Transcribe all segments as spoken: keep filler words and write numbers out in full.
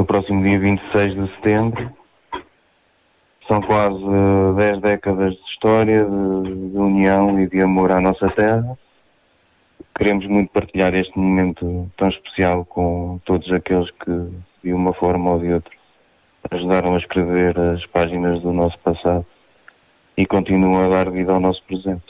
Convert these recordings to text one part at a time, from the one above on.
próximo dia vinte e seis de setembro. São quase dez décadas de história, de, de união e de amor à nossa terra. Queremos muito partilhar este momento tão especial com todos aqueles que, de uma forma ou de outra, ajudaram a escrever as páginas do nosso passado e continuam a dar vida ao nosso presente.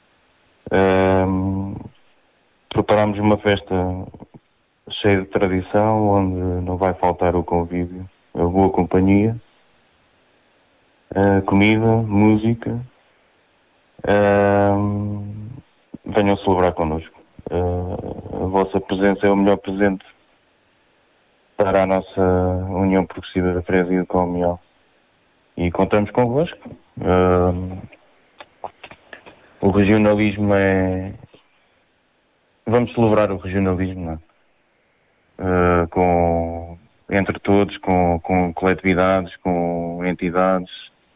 Um, preparamos uma festa cheia de tradição, onde não vai faltar o convívio, a boa companhia, a comida, música. Um, venham celebrar connosco. Uh, a vossa presença é o melhor presente para a nossa União Progressiva da Freguesia de Colmeal. E contamos convosco. Uh, o regionalismo é... Vamos celebrar o regionalismo, não é? Uh, com, entre todos, com, com coletividades, com entidades,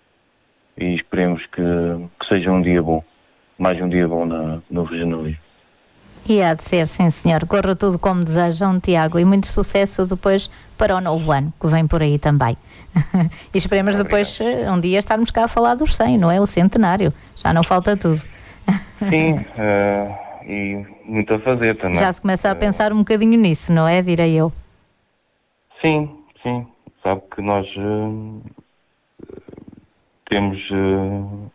e esperemos que, que seja um dia bom, mais um dia bom na, no regionalismo. E há de ser, sim senhor. Corra tudo como desejam, Tiago, e muito sucesso depois para o novo ano, que vem por aí também. E esperemos depois, um dia, estarmos cá a falar dos cem, não é? O centenário. Já não falta tudo. Sim, uh, e muito a fazer também. Já se começa a pensar um bocadinho nisso, não é? Direi eu. Sim, sim. Sabe que nós uh, temos... Uh,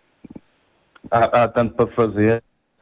há, há tanto para fazer.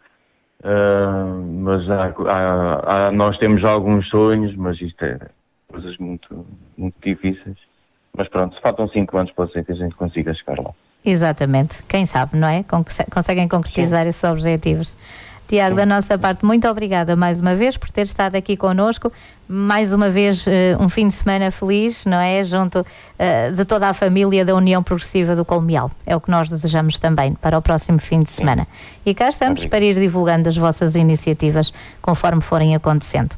Uh, mas há, há, há, nós temos alguns sonhos, mas isto é coisas muito, muito difíceis. Mas pronto, faltam cinco anos para ser que a gente consiga chegar lá. Exatamente, quem sabe, não é? Conseguem concretizar Sim. esses objetivos. Tiago, Sim. da nossa parte, muito obrigada mais uma vez por ter estado aqui connosco. Mais uma vez, um fim de semana feliz, não é? Junto uh, de toda a família da União Progressiva do Colmeal. É o que nós desejamos também para o próximo fim de semana. Sim. E cá estamos Obrigado. para ir divulgando as vossas iniciativas conforme forem acontecendo.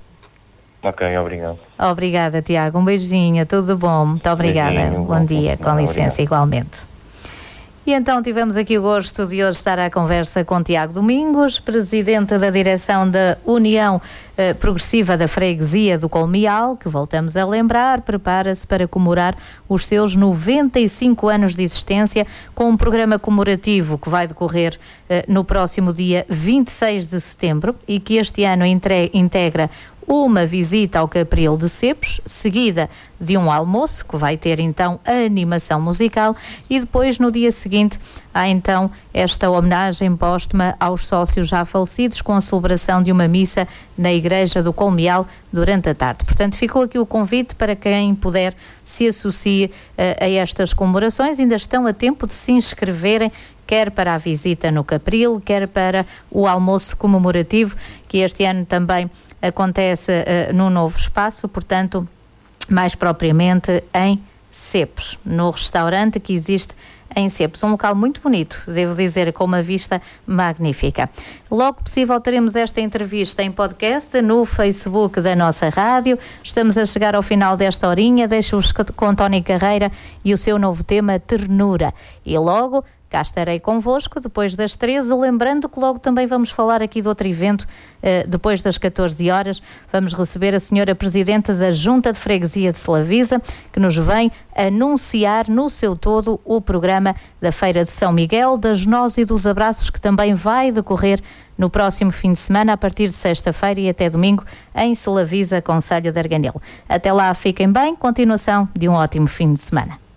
Ok, obrigado. Obrigada, Tiago. Um beijinho, tudo bom. Muito obrigada. Beijinho, bom, bom dia, com licença, obrigado. igualmente. E então tivemos aqui o gosto de hoje estar à conversa com Tiago Domingos, presidente da direção da União eh, Progressiva da Freguesia do Colmeal, que, voltamos a lembrar, prepara-se para comemorar os seus noventa e cinco anos de existência com um programa comemorativo que vai decorrer eh, no próximo dia vinte e seis de setembro e que este ano entre, integra uma visita ao Capril de Cepos, seguida de um almoço, que vai ter então a animação musical, e depois no dia seguinte há então esta homenagem póstuma aos sócios já falecidos, com a celebração de uma missa na Igreja do Colmeal durante a tarde. Portanto, ficou aqui o convite para quem puder se associe uh, a estas comemorações. Ainda estão a tempo de se inscreverem, quer para a visita no Capril, quer para o almoço comemorativo, que este ano também acontece uh, num novo espaço, portanto, mais propriamente em Cepos, no restaurante que existe em Cepos. Um local muito bonito, devo dizer, com uma vista magnífica. Logo possível teremos esta entrevista em podcast no Facebook da nossa rádio. Estamos a chegar ao final desta horinha. Deixo-vos com Tony Carreira e o seu novo tema, Ternura. E logo cá estarei convosco depois das treze, lembrando que logo também vamos falar aqui de outro evento, uh, depois das catorze horas, vamos receber a senhora Presidente da Junta de Freguesia de Selavisa, que nos vem anunciar no seu todo o programa da Feira de São Miguel, das Nós e dos Abraços, que também vai decorrer no próximo fim de semana, a partir de sexta-feira e até domingo, em Selavisa, concelho de Arganil. Até lá, fiquem bem, continuação de um ótimo fim de semana.